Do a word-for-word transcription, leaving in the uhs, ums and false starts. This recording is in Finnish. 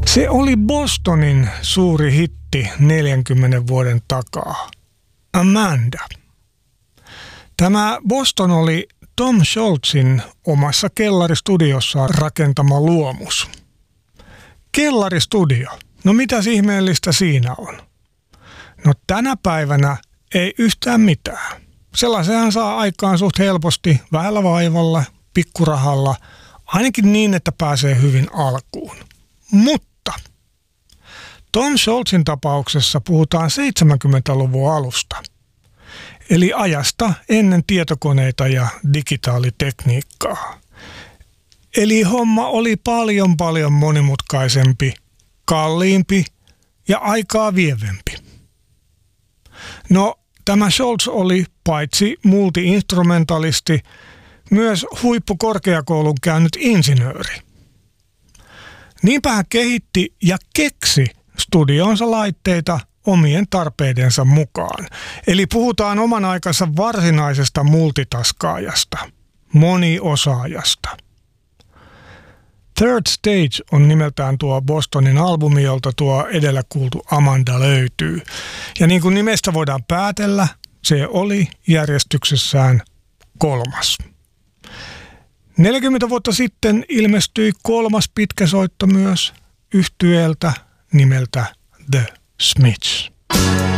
Se oli Bostonin suuri hitti neljänkymmenen vuoden takaa. Amanda. Tämä Boston oli Tom Scholzin omassa kellaristudiossaan rakentama luomus. Kellaristudio. No mitäs ihmeellistä siinä on? No tänä päivänä ei yhtään mitään. Sellaisenhan saa aikaan suht helposti, vähällä vaivalla, pikkurahalla, ainakin niin, että pääsee hyvin alkuun. Mutta Tom Scholzin tapauksessa puhutaan seitsemänkymmentäluvun alusta, eli ajasta ennen tietokoneita ja digitaalitekniikkaa. Eli homma oli paljon paljon monimutkaisempi, kalliimpi ja aikaa vievempi. No, tämä Scholz oli paitsi multi-instrumentalisti, myös huippukorkeakoulun käynyt insinööri. Niinpä hän kehitti ja keksi studioonsa laitteita omien tarpeidensa mukaan. Eli puhutaan oman aikansa varsinaisesta multitaskaajasta, moniosaajasta. Third Stage on nimeltään tuo Bostonin albumi, jolta tuo edellä kuultu Amanda löytyy. Ja niin kuin nimestä voidaan päätellä, se oli järjestyksessään kolmas. neljäkymmentä vuotta sitten ilmestyi kolmas pitkäsoitto myös yhtyeeltä nimeltä The Smiths.